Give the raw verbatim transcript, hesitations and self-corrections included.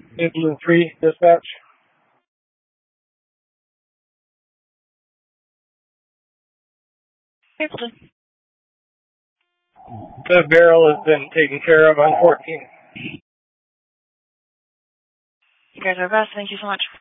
Igloo three, dispatch. Stapleton. The barrel has been taken care of on fourteen. You guys are best. Thank you so much.